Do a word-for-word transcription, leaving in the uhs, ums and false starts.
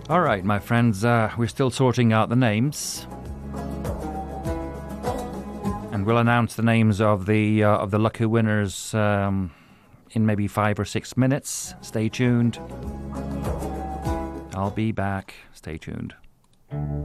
All right, my friends, uh, we're still sorting out the names, and we'll announce the names of the uh, of the lucky winners um, in maybe five or six minutes. Stay tuned. I'll be back. Stay tuned.